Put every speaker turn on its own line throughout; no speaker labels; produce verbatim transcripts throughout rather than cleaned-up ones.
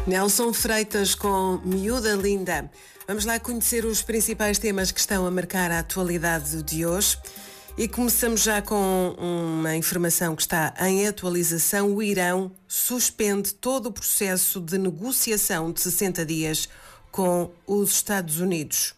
Nelson Freitas com Miúda Linda. Vamos lá conhecer os principais temas que estão a marcar a atualidade de hoje. E começamos já com uma informação que está em atualização. O Irão suspende todo o processo de negociação de sessenta dias com os Estados Unidos.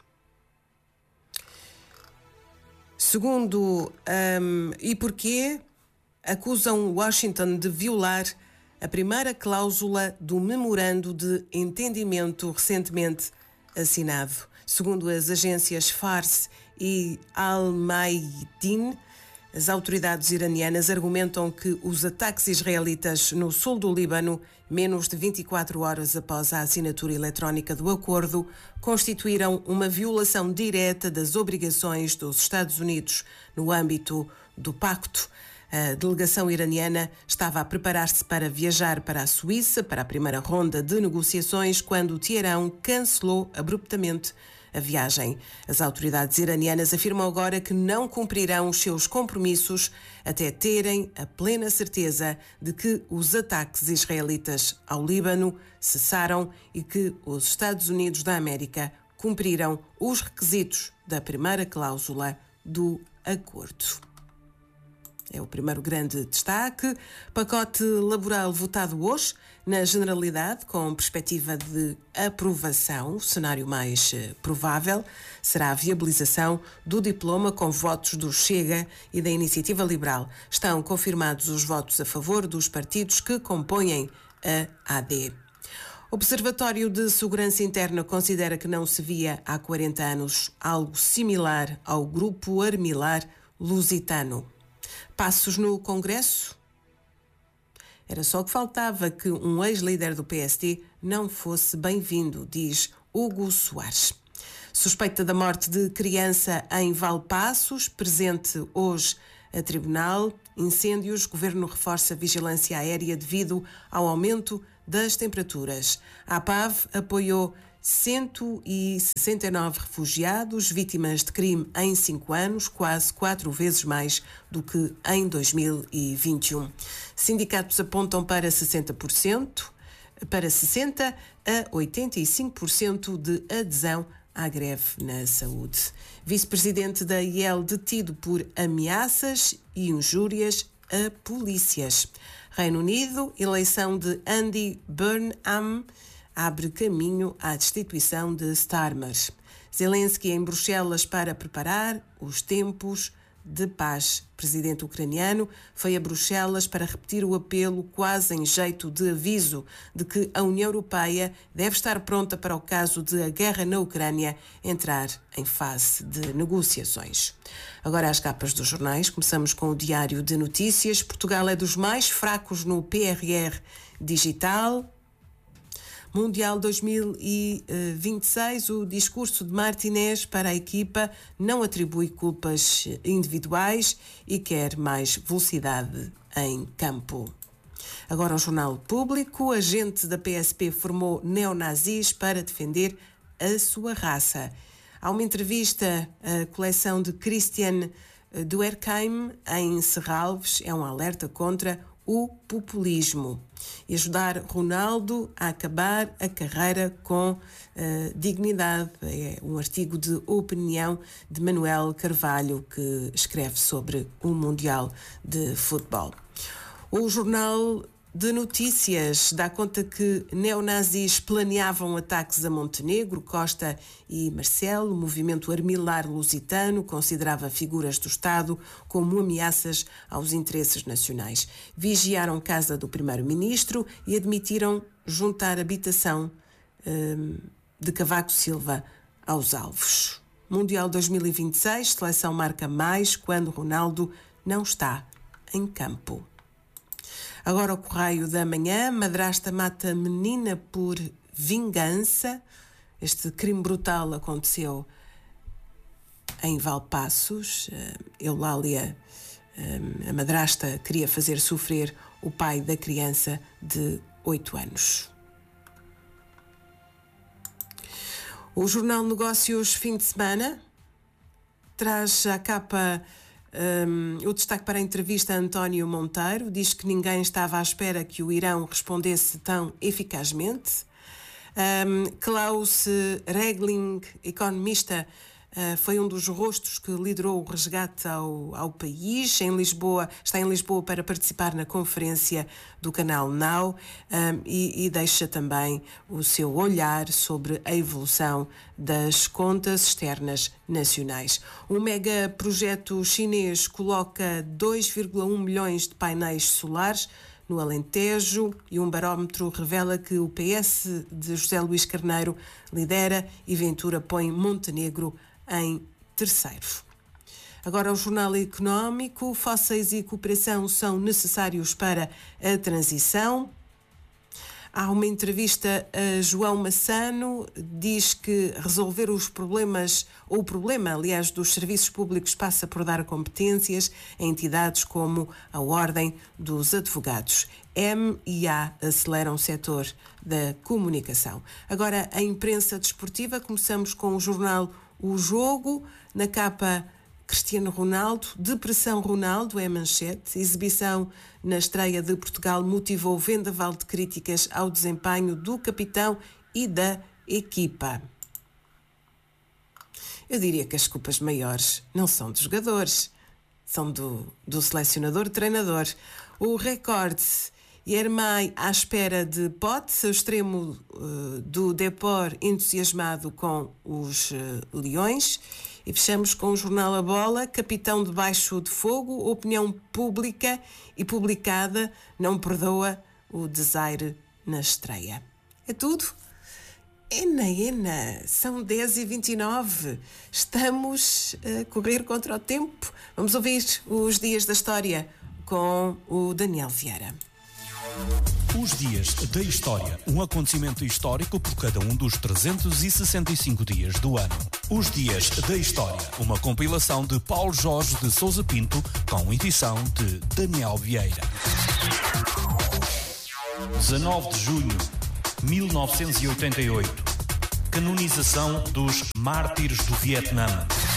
Segundo, um, e porquê? Acusam Washington de violar a primeira cláusula do memorando de entendimento recentemente assinado. Segundo as agências Fars e Al-Mayadeen, as autoridades iranianas argumentam que os ataques israelitas no sul do Líbano, menos de vinte e quatro horas após a assinatura eletrónica do acordo, constituíram uma violação direta das obrigações dos Estados Unidos no âmbito do pacto. A delegação iraniana estava a preparar-se para viajar para a Suíça para a primeira ronda de negociações quando Teherão cancelou abruptamente a viagem. As autoridades iranianas afirmam agora que não cumprirão os seus compromissos até terem a plena certeza de que os ataques israelitas ao Líbano cessaram e que os Estados Unidos da América cumpriram os requisitos da primeira cláusula do acordo. É o primeiro grande destaque. Pacote laboral votado hoje, na Generalidade, com perspectiva de aprovação. O cenário mais provável será a viabilização do diploma com votos do Chega e da Iniciativa Liberal. Estão confirmados os votos a favor dos partidos que compõem a A D. O Observatório de Segurança Interna considera que não se via há quarenta anos algo similar ao Grupo Armilar Lusitano. Passos no Congresso? Era só que faltava que um ex-líder do P S D não fosse bem-vindo, diz Hugo Soares. Suspeita da morte de criança em Valpaços, presente hoje a tribunal. Incêndios, governo reforça a vigilância aérea devido ao aumento das temperaturas. A APAV apoiou cento e sessenta e nove refugiados, vítimas de crime em cinco anos, quase quatro vezes mais do que em dois mil e vinte e um. Sindicatos apontam para sessenta por cento, para sessenta por cento a oitenta e cinco por cento de adesão à greve na saúde. Vice-presidente da I E L detido por ameaças e injúrias a polícias. Reino Unido, eleição de Andy Burnham abre caminho à destituição de Starmer. Zelensky em Bruxelas para preparar os tempos de paz. Presidente ucraniano foi a Bruxelas para repetir o apelo quase em jeito de aviso de que a União Europeia deve estar pronta para o caso de a guerra na Ucrânia entrar em fase de negociações. Agora as capas dos jornais. Começamos com o Diário de Notícias. Portugal é dos mais fracos no P R R digital. Mundial dois mil e vinte e seis, o discurso de Martinez para a equipa não atribui culpas individuais e quer mais velocidade em campo. Agora o Jornal Público, agente da P S P formou neonazis para defender a sua raça. Há uma entrevista à coleção de Christian Duerkheim em Serralves, é um alerta contra o populismo e ajudar Ronaldo a acabar a carreira com uh, dignidade. É um artigo de opinião de Manuel Carvalho que escreve sobre o Mundial de Futebol. O Jornal de Notícias dá conta que neonazis planeavam ataques a Montenegro. Costa e Marcelo, o movimento Armilar Lusitano, considerava figuras do Estado como ameaças aos interesses nacionais. Vigiaram casa do primeiro-ministro e admitiram juntar habitação hum, de Cavaco Silva aos alvos. Mundial dois mil e vinte e seis, seleção marca mais quando Ronaldo não está em campo. Agora o Correio da Manhã, madrasta mata menina por vingança. Este crime brutal aconteceu em Valpaços. Eulália, a madrasta, queria fazer sofrer o pai da criança de oito anos. O Jornal Negócios fim de semana traz a capa Um, o destaque para a entrevista a António Monteiro. Diz que ninguém estava à espera que o Irão respondesse tão eficazmente. Um, Klaus Regling, economista, Uh, foi um dos rostos que liderou o resgate ao, ao país. Em Lisboa, está em Lisboa para participar na conferência do canal Now um, e, e deixa também o seu olhar sobre a evolução das contas externas nacionais. Um mega projeto chinês coloca dois vírgula um milhões de painéis solares no Alentejo e um barómetro revela que o P S de José Luís Carneiro lidera e Ventura põe Montenegro em terceiro. Agora o Jornal Económico. Fósseis e cooperação são necessários para a transição. Há uma entrevista a João Massano, diz que resolver os problemas, ou o problema, aliás, dos serviços públicos passa por dar competências a entidades como a Ordem dos Advogados. M e A aceleram o setor da comunicação. Agora, a imprensa desportiva, começamos com o jornal O Jogo, na capa Cristiano Ronaldo, depressão Ronaldo é manchete, exibição na estreia de Portugal motivou vendaval de críticas ao desempenho do capitão e da equipa. Eu diria que as culpas maiores não são dos jogadores, são do, do selecionador-treinador. O Record, Yermay à espera de Pote, o extremo uh, do Depor entusiasmado com os uh, Leões. E fechamos com o jornal A Bola, capitão debaixo de fogo, opinião pública e publicada, não perdoa o desaire na estreia. É tudo? Ena, ena, são dez e vinte e nove, estamos a correr contra o tempo. Vamos ouvir os dias da história com o Daniel Vieira.
Os dias da história, um acontecimento histórico por cada um dos trezentos e sessenta e cinco dias do ano. Os dias da história, uma compilação de Paulo Jorge de Sousa Pinto, com edição de Daniel Vieira. dezanove de junho de mil novecentos e oitenta e oito. Canonização dos Mártires do Vietnã.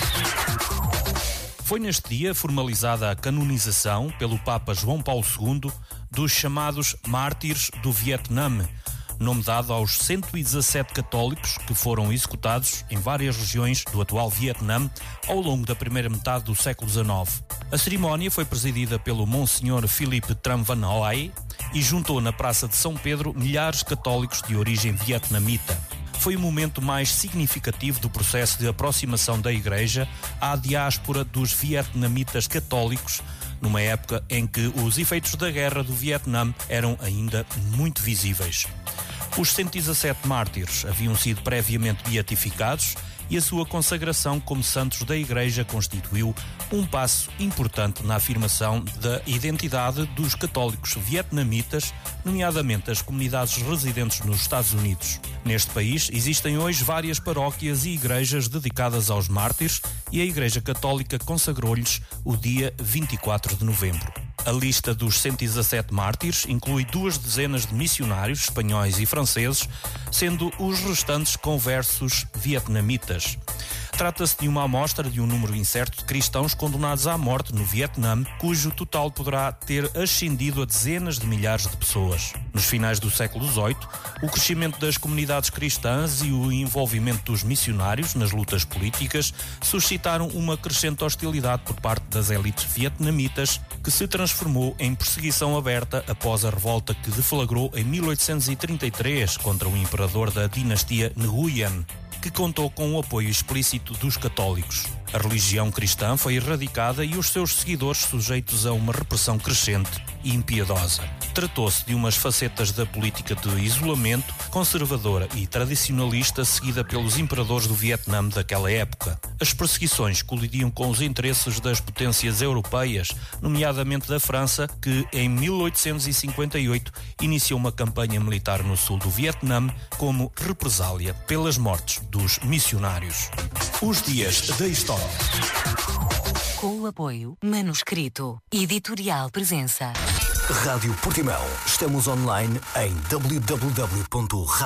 Foi neste dia formalizada a canonização pelo Papa João Paulo segundo dos chamados Mártires do Vietnã, nome dado aos cento e dezassete católicos que foram executados em várias regiões do atual Vietnã ao longo da primeira metade do século dezenove. A cerimónia foi presidida pelo Monsenhor Philippe Tran Van Huy e juntou na Praça de São Pedro milhares de católicos de origem vietnamita. Foi o momento mais significativo do processo de aproximação da Igreja à diáspora dos vietnamitas católicos, numa época em que os efeitos da guerra do Vietnã eram ainda muito visíveis. Os cento e dezassete mártires haviam sido previamente beatificados e a sua consagração como santos da Igreja constituiu um passo importante na afirmação da identidade dos católicos vietnamitas, nomeadamente as comunidades residentes nos Estados Unidos. Neste país existem hoje várias paróquias e igrejas dedicadas aos mártires e a Igreja Católica consagrou-lhes o dia vinte e quatro de novembro. A lista dos cento e dezassete mártires inclui duas dezenas de missionários espanhóis e franceses, sendo os restantes conversos vietnamitas. Trata-se de uma amostra de um número incerto de cristãos condenados à morte no Vietnã, cujo total poderá ter ascendido a dezenas de milhares de pessoas. Nos finais do século dezoito, o crescimento das comunidades cristãs e o envolvimento dos missionários nas lutas políticas suscitaram uma crescente hostilidade por parte das elites vietnamitas, que se transformou em perseguição aberta após a revolta que deflagrou em mil oitocentos e trinta e três contra o imperador da dinastia Nguyen, que contou com o apoio explícito dos católicos. A religião cristã foi erradicada e os seus seguidores sujeitos a uma repressão crescente e impiedosa. Tratou-se de umas facetas da política de isolamento conservadora e tradicionalista seguida pelos imperadores do Vietnã daquela época. As perseguições colidiam com os interesses das potências europeias, nomeadamente da França, que em mil oitocentos e cinquenta e oito iniciou uma campanha militar no sul do Vietnã como represália pelas mortes dos missionários. Os dias da história.
Com o apoio Manuscrito, Editorial Presença.
Rádio Portimão. Estamos online em w w w ponto